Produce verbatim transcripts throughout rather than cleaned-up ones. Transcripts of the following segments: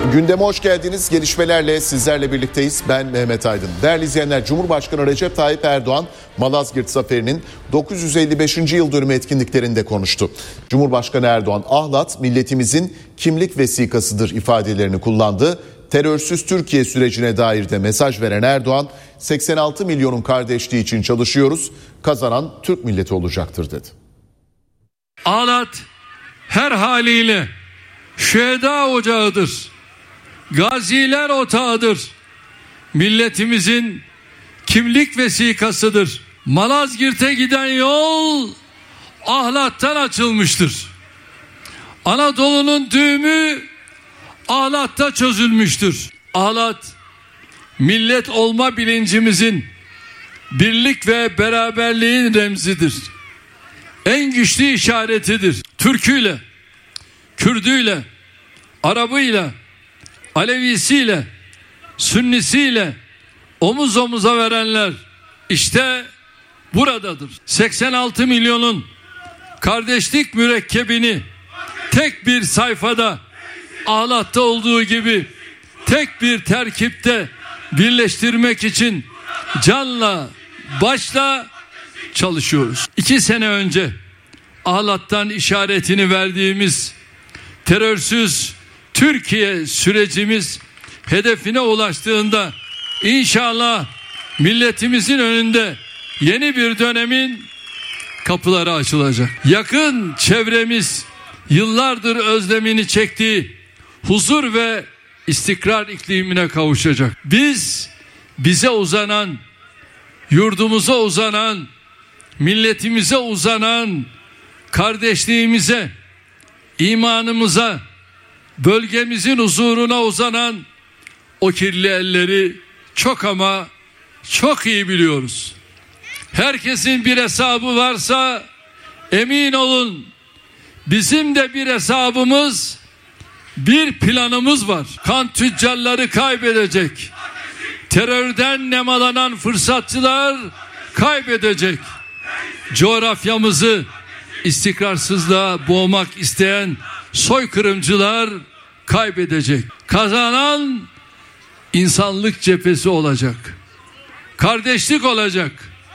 Gündeme hoş geldiniz. Gelişmelerle sizlerle birlikteyiz. Ben Mehmet Aydın. Değerli izleyenler, Cumhurbaşkanı Recep Tayyip Erdoğan, Malazgirt Zaferi'nin dokuz yüz elli beşinci yıl dönümü etkinliklerinde konuştu. Cumhurbaşkanı Erdoğan, ahlat milletimizin kimlik vesikasıdır ifadelerini kullandı. Terörsüz Türkiye sürecine dair de mesaj veren Erdoğan, seksen altı milyonun kardeşliği için çalışıyoruz, kazanan Türk milleti olacaktır dedi. Ahlat her haliyle şüheda ocağıdır, gaziler otağıdır, milletimizin kimlik vesikasıdır. Malazgirt'e giden yol ahlattan açılmıştır. Anadolu'nun düğümü ahlatta çözülmüştür. Ahlat, millet olma bilincimizin, birlik ve beraberliğin remzidir. En güçlü işaretidir. Türküyle, Kürdüyle, Arabıyla, Alevisiyle, Sünnisiyle omuz omuza verenler işte buradadır. seksen altı milyonun kardeşlik mürekkebini tek bir sayfada, Ahlat'ta olduğu gibi tek bir terkipte birleştirmek için canla başla çalışıyoruz. İki sene önce Ahlat'tan işaretini verdiğimiz terörsüz Türkiye sürecimiz hedefine ulaştığında inşallah milletimizin önünde yeni bir dönemin kapıları açılacak. Yakın çevremiz yıllardır özlemini çektiği huzur ve istikrar iklimine kavuşacak. Biz bize uzanan, yurdumuza uzanan, milletimize uzanan, kardeşliğimize, imanımıza, bölgemizin huzuruna uzanan o kirli elleri çok ama çok iyi biliyoruz. Herkesin bir hesabı varsa emin olun bizim de bir hesabımız, bir planımız var. Kan tüccarları kaybedecek. Terörden nemalanan fırsatçılar kaybedecek. Coğrafyamızı istikrarsızlığa boğmak isteyen soykırımcılar kaybedecek. Kazanan insanlık cephesi olacak. Kardeşlik olacak.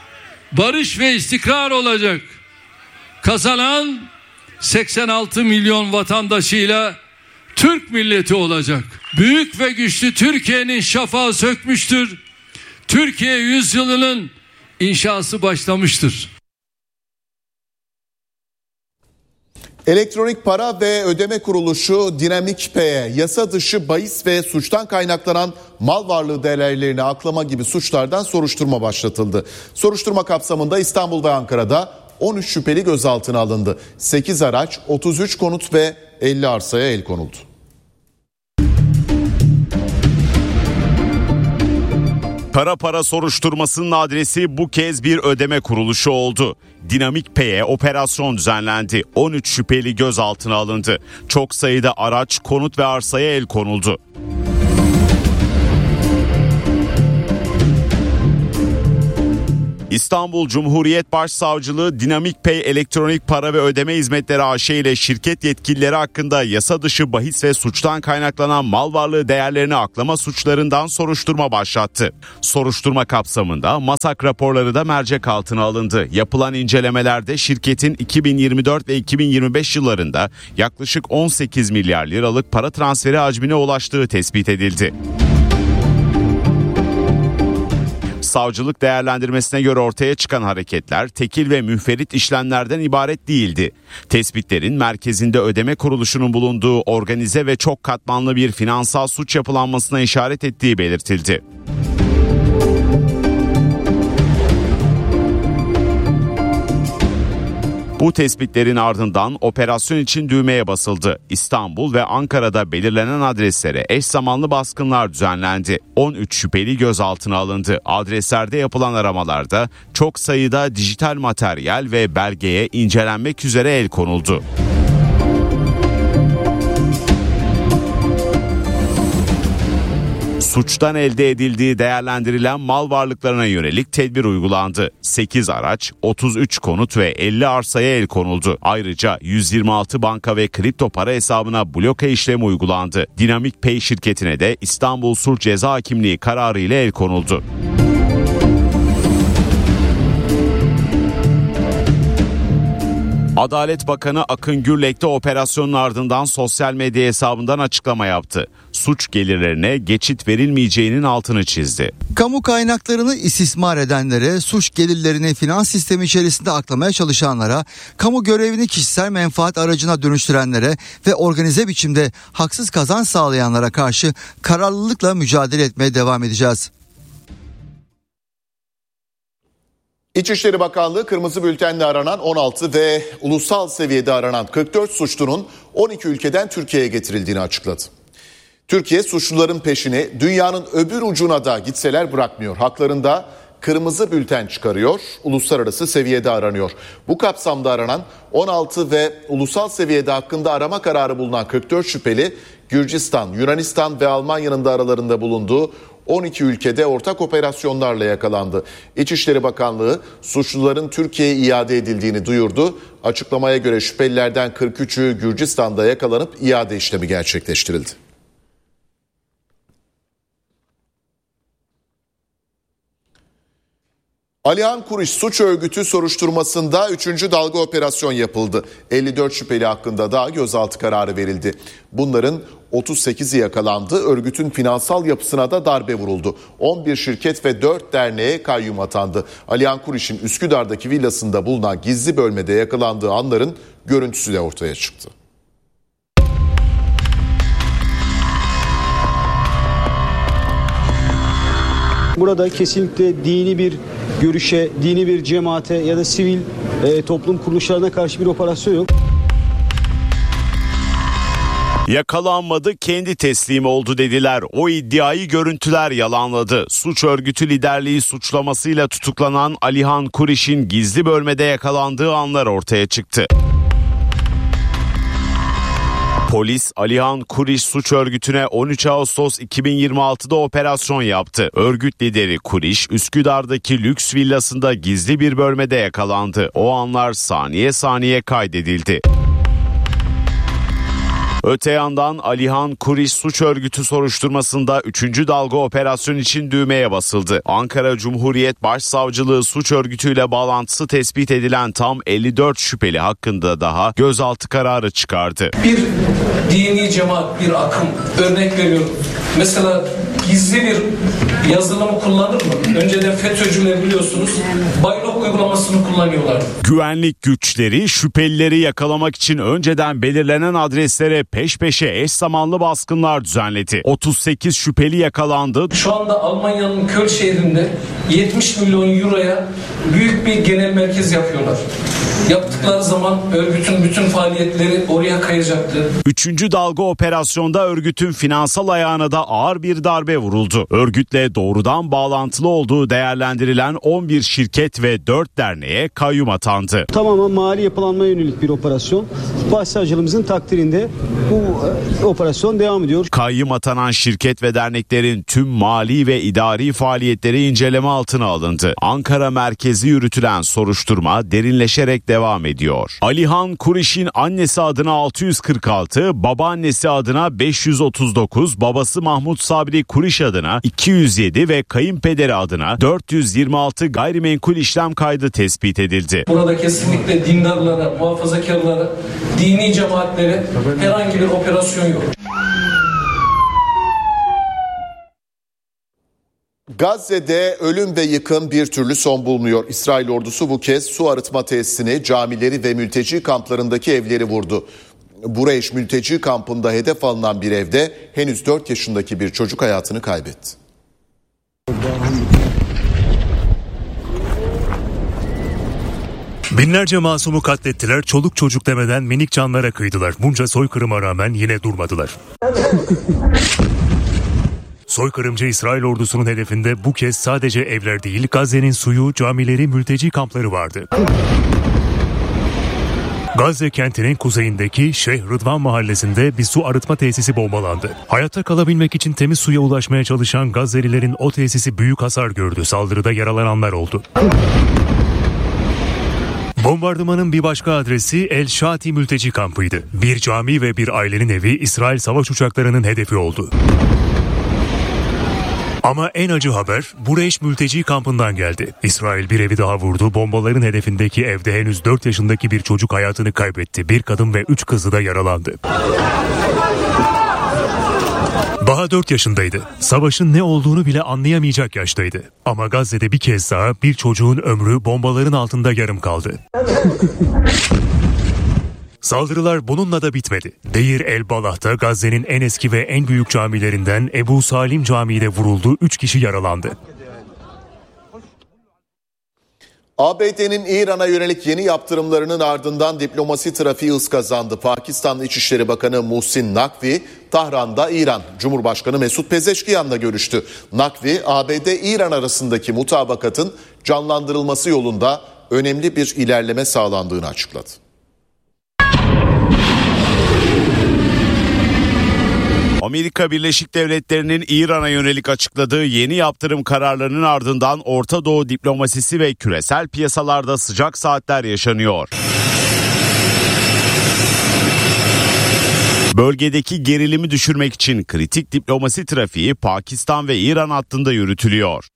Barış ve istikrar olacak. Kazanan seksen altı milyon vatandaşıyla Türk milleti olacak. Büyük ve güçlü Türkiye'nin şafağı sökmüştür. Türkiye yüzyılının inşası başlamıştır. Elektronik Para ve Ödeme Kuruluşu Dinamik Pay'e yasa dışı bahis ve suçtan kaynaklanan mal varlığı değerlerini aklama gibi suçlardan soruşturma başlatıldı. Soruşturma kapsamında İstanbul ve Ankara'da on üç şüpheli gözaltına alındı. sekiz araç, otuz üç konut ve elli arsaya el konuldu. Kara para soruşturmasının adresi bu kez bir ödeme kuruluşu oldu. Dinamik Pay'e operasyon düzenlendi. on üç şüpheli gözaltına alındı. Çok sayıda araç, konut ve arsaya el konuldu. İstanbul Cumhuriyet Başsavcılığı Dinamik Pay Elektronik Para ve Ödeme Hizmetleri A Ş ile şirket yetkilileri hakkında yasa dışı bahis ve suçtan kaynaklanan mal varlığı değerlerini aklama suçlarından soruşturma başlattı. Soruşturma kapsamında MASAK raporları da mercek altına alındı. Yapılan incelemelerde şirketin iki bin yirmi dört ve iki bin yirmi beş yıllarında yaklaşık on sekiz milyar liralık para transferi hacmine ulaştığı tespit edildi. Savcılık değerlendirmesine göre ortaya çıkan hareketler tekil ve müferit işlemlerden ibaret değildi. Tespitlerin merkezinde ödeme kuruluşunun bulunduğu organize ve çok katmanlı bir finansal suç yapılanmasına işaret ettiği belirtildi. Bu tespitlerin ardından operasyon için düğmeye basıldı. İstanbul ve Ankara'da belirlenen adreslere eş zamanlı baskınlar düzenlendi. on üç şüpheli gözaltına alındı. Adreslerde yapılan aramalarda çok sayıda dijital materyal ve belgeye incelenmek üzere el konuldu. Suçtan elde edildiği değerlendirilen mal varlıklarına yönelik tedbir uygulandı. sekiz araç, otuz üç konut ve elli arsaya el konuldu. Ayrıca yüz yirmi altı banka ve kripto para hesabına bloke işlemi uygulandı. Dinamik Pay şirketine de İstanbul Sulh Ceza Hakimliği kararı ile el konuldu. Adalet Bakanı Akın Gürlek de operasyonun ardından sosyal medya hesabından açıklama yaptı. Suç gelirlerine geçit verilmeyeceğinin altını çizdi. Kamu kaynaklarını istismar edenlere, suç gelirlerini finans sistemi içerisinde aklamaya çalışanlara, kamu görevini kişisel menfaat aracına dönüştürenlere ve organize biçimde haksız kazanç sağlayanlara karşı kararlılıkla mücadele etmeye devam edeceğiz. İçişleri Bakanlığı kırmızı bültenle aranan on altı ve ulusal seviyede aranan kırk dört suçlunun on iki ülkeden Türkiye'ye getirildiğini açıkladı. Türkiye suçluların peşini dünyanın öbür ucuna da gitseler bırakmıyor. Haklarında kırmızı bülten çıkarıyor, uluslararası seviyede aranıyor. Bu kapsamda aranan on altı ve ulusal seviyede hakkında arama kararı bulunan kırk dört şüpheli Gürcistan, Yunanistan ve Almanya'nın da aralarında bulunduğu on iki ülkede ortak operasyonlarla yakalandı. İçişleri Bakanlığı suçluların Türkiye'ye iade edildiğini duyurdu. Açıklamaya göre şüphelilerden kırk üçü Gürcistan'da yakalanıp iade işlemi gerçekleştirildi. Alihan Kuriş suç örgütü soruşturmasında üçüncü dalga operasyon yapıldı. elli dört şüpheli hakkında da gözaltı kararı verildi. Bunların otuz sekizi yakalandı. Örgütün finansal yapısına da darbe vuruldu. on bir şirket ve dört derneğe kayyum atandı. Alihan Kuriş'in Üsküdar'daki villasında bulunan gizli bölmede yakalandığı anların görüntüsü de ortaya çıktı. Burada kesinlikle dini bir görüşe, dini bir cemaate ya da sivil e, toplum kuruluşlarına karşı bir operasyon yok. Yakalanmadı, kendi teslim oldu dediler. O iddiayı görüntüler yalanladı. Suç örgütü liderliği suçlamasıyla tutuklanan Alihan Kuriş'in gizli bölmede yakalandığı anlar ortaya çıktı. Polis Alihan Kuriş suç örgütüne on üç Ağustos iki bin yirmi altıda operasyon yaptı. Örgüt lideri Kuriş, Üsküdar'daki lüks villasında gizli bir bölmede yakalandı. O anlar saniye saniye kaydedildi. Öte yandan Alihan Kuriş suç örgütü soruşturmasında üçüncü dalga operasyon için düğmeye basıldı. Ankara Cumhuriyet Başsavcılığı suç örgütüyle bağlantısı tespit edilen tam elli dört şüpheli hakkında daha gözaltı kararı çıkardı. Bir dini cemaat, bir akım, örnek veriyorum. Mesela gizli bir yazılımı kullanır mı? Önceden FETÖ'cüler biliyorsunuz Baylok uygulamasını kullanıyorlar. Güvenlik güçleri şüphelileri yakalamak için önceden belirlenen adreslere peş peşe eş zamanlı baskınlar düzenledi. otuz sekiz şüpheli yakalandı. Şu anda Almanya'nın Köln şehrinde yetmiş milyon euroya büyük bir genel merkez yapıyorlar. Yaptıkları zaman örgütün bütün faaliyetleri oraya kayacaktı. Üçüncü dalga operasyonda örgütün finansal ayağına da ağır bir darbe vuruldu. Örgütle doğrudan bağlantılı olduğu değerlendirilen on bir şirket ve dört derneğe kayyum atandı. Tamamen mali yapılanmaya yönelik bir operasyon. Başsavcılığımızın takdirinde bu e, operasyon devam ediyor. Kayyum atanan şirket ve derneklerin tüm mali ve idari faaliyetleri inceleme altına alındı. Ankara merkezi yürütülen soruşturma derinleşerek devam ediyor. Alihan Kuriş'in annesi adına altı yüz kırk altı, babaannesi adına beş yüz otuz dokuz, babası Mahmut Sabri Kuriş adına iki yüz yedi ve kayınpederi adına dört yüz yirmi altı gayrimenkul işlem kaydı tespit edildi. Burada kesinlikle dindarlara, muhafazakarlara, dini cemaatlere herhangi bir operasyon yok. Gazze'de ölüm ve yıkım bir türlü son bulmuyor. İsrail ordusu bu kez su arıtma tesisini, camileri ve mülteci kamplarındaki evleri vurdu. Bureyş mülteci kampında hedef alınan bir evde henüz dört yaşındaki bir çocuk hayatını kaybetti. Binlerce masumu katlettiler, çoluk çocuk demeden minik canlara kıydılar. Bunca soykırıma rağmen yine durmadılar. Soykırımcı İsrail ordusunun hedefinde bu kez sadece evler değil, Gazze'nin suyu, camileri, mülteci kampları vardı. Gazze kentinin kuzeyindeki Şeyh Rıdvan mahallesinde bir su arıtma tesisi bombalandı. Hayatta kalabilmek için temiz suya ulaşmaya çalışan Gazze'lilerin o tesisi büyük hasar gördü. Saldırıda yaralananlar oldu. Bombardımanın bir başka adresi El Şati mülteci kampıydı. Bir cami ve bir ailenin evi İsrail savaş uçaklarının hedefi oldu. Ama en acı haber Bureş mülteci kampından geldi. İsrail bir evi daha vurdu. Bombaların hedefindeki evde henüz dört yaşındaki bir çocuk hayatını kaybetti. Bir kadın ve üç kızı da yaralandı. Daha dört yaşındaydı. Savaşın ne olduğunu bile anlayamayacak yaştaydı. Ama Gazze'de bir kez daha bir çocuğun ömrü bombaların altında yarım kaldı. Saldırılar bununla da bitmedi. Deir el Balah'ta Gazze'nin en eski ve en büyük camilerinden Ebu Salim Camii'de vuruldu. üç kişi yaralandı. A B D'nin İran'a yönelik yeni yaptırımlarının ardından diplomasi trafiği hız kazandı. Pakistan İçişleri Bakanı Muhsin Nakvi, Tahran'da İran Cumhurbaşkanı Mesut Pezeşkiyan'la görüştü. Nakvi, A B D-İran arasındaki mutabakatın canlandırılması yolunda önemli bir ilerleme sağlandığını açıkladı. Amerika Birleşik Devletleri'nin İran'a yönelik açıkladığı yeni yaptırım kararlarının ardından Orta Doğu diplomasisi ve küresel piyasalarda sıcak saatler yaşanıyor. Bölgedeki gerilimi düşürmek için kritik diplomasi trafiği Pakistan ve İran hattında yürütülüyor.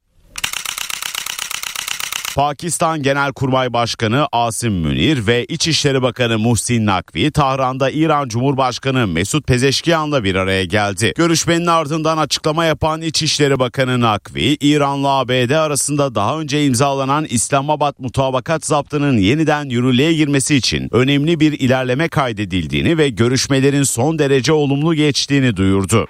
Pakistan Genelkurmay Başkanı Asim Münir ve İçişleri Bakanı Muhsin Nakvi, Tahran'da İran Cumhurbaşkanı Mesut Pezeşkiyan'la bir araya geldi. Görüşmenin ardından açıklama yapan İçişleri Bakanı Nakvi, İran'la A B D arasında daha önce imzalanan İslamabad Mutabakat Zaptı'nın yeniden yürürlüğe girmesi için önemli bir ilerleme kaydedildiğini ve görüşmelerin son derece olumlu geçtiğini duyurdu.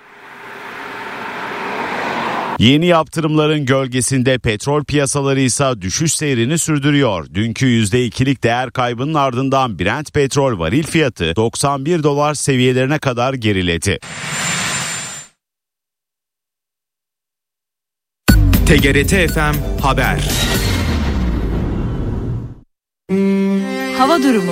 Yeni yaptırımların gölgesinde petrol piyasaları ise düşüş seyrini sürdürüyor. Dünkü yüzde ikilik değer kaybının ardından Brent petrol varil fiyatı doksan bir dolar seviyelerine kadar geriledi. T G R T F M Haber. Hava durumu.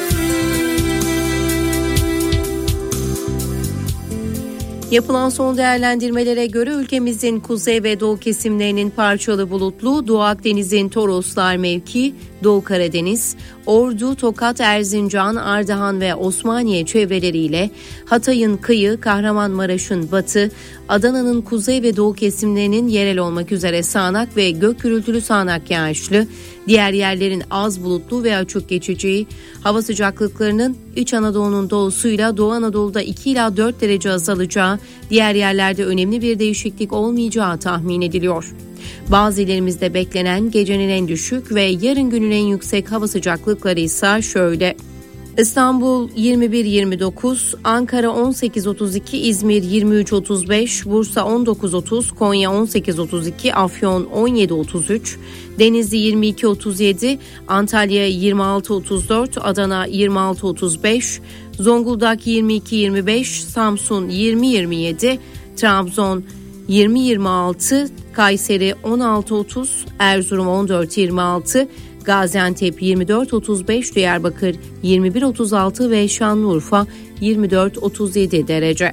Yapılan son değerlendirmelere göre ülkemizin kuzey ve doğu kesimlerinin parçalı bulutlu, Doğu Akdeniz'in Toroslar mevki, Doğu Karadeniz, Ordu, Tokat, Erzincan, Ardahan ve Osmaniye çevreleriyle Hatay'ın kıyı, Kahramanmaraş'ın batı, Adana'nın kuzey ve doğu kesimlerinin yerel olmak üzere sağanak ve gök gürültülü sağanak yağışlı, diğer yerlerin az bulutlu ve açık geçeceği, hava sıcaklıklarının İç Anadolu'nun doğusuyla Doğu Anadolu'da iki ila dört derece azalacağı, diğer yerlerde önemli bir değişiklik olmayacağı tahmin ediliyor. Bazı illerimizde beklenen gecenin en düşük ve yarın günün en yüksek hava sıcaklıkları ise şöyle: İstanbul yirmi bir yirmi dokuz, Ankara on sekiz otuz iki, İzmir yirmi üç otuz beş, Bursa on dokuz otuz, Konya on sekiz otuz iki, Afyon on yedi otuz üç, Denizli yirmi iki otuz yedi, Antalya yirmi altı otuz dört, Adana yirmi altı otuz beş, Zonguldak yirmi iki yirmi beş, Samsun yirmi yirmi yedi, Trabzon yirmi yirmi altı, Kayseri on altı otuz, Erzurum on dört yirmi altı, Gaziantep yirmi dört otuz beş, Diyarbakır yirmi bir otuz altı ve Şanlıurfa yirmi dört otuz yedi derece.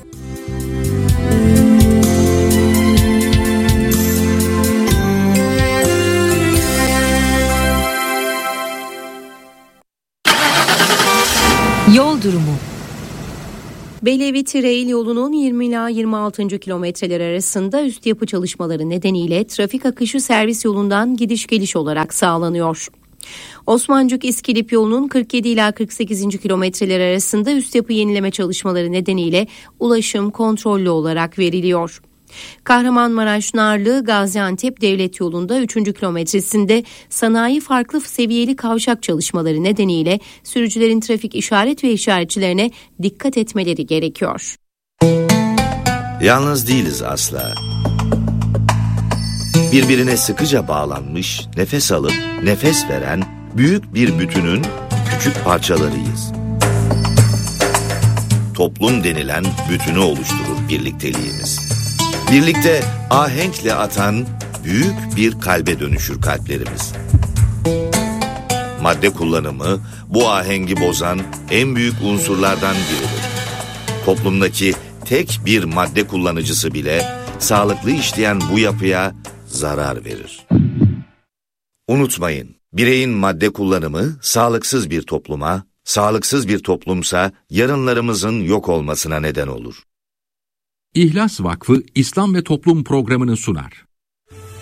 Yol durumu. Belevit-Reil yolunun yirmi ila yirmi altıncı kilometreler arasında üst yapı çalışmaları nedeniyle trafik akışı servis yolundan gidiş geliş olarak sağlanıyor. Osmancık-İskilip yolunun kırk yedi ila kırk sekizinci kilometreler arasında üst yapı yenileme çalışmaları nedeniyle ulaşım kontrollü olarak veriliyor. Kahramanmaraş-Narlı Gaziantep Devlet Yolu'nda üçüncü kilometresinde sanayi farklı seviyeli kavşak çalışmaları nedeniyle sürücülerin trafik işaret ve işaretçilerine dikkat etmeleri gerekiyor. Yalnız değiliz asla. Birbirine sıkıca bağlanmış, nefes alıp nefes veren büyük bir bütünün küçük parçalarıyız. Toplum denilen bütünü oluşturur birlikteliğimiz. Birlikte ahenkle atan büyük bir kalbe dönüşür kalplerimiz. Madde kullanımı bu ahengi bozan en büyük unsurlardan biridir. Toplumdaki tek bir madde kullanıcısı bile sağlıklı işleyen bu yapıya zarar verir. Unutmayın, bireyin madde kullanımı sağlıksız bir topluma, sağlıksız bir toplumsa yarınlarımızın yok olmasına neden olur. İhlas Vakfı İslam ve Toplum programını sunar.